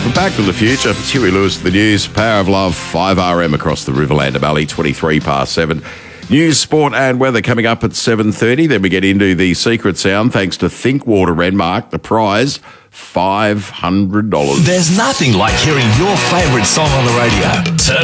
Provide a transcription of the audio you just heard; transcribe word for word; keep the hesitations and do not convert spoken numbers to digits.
Back to the Future. It's Huey Lewis, the news. Power of Love, five R M across the Riverland Valley, twenty-three past seven. News, sport and weather coming up at seven thirty. Then we get into the secret sound thanks to Thinkwater Renmark. The prize, five hundred dollars. There's nothing like hearing your favourite song on the radio. Turn